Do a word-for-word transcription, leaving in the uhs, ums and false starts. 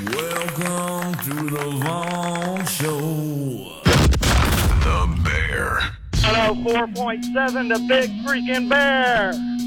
Welcome to the Vaughn Show. The Bear. Hello, four point seven, the big freaking bear.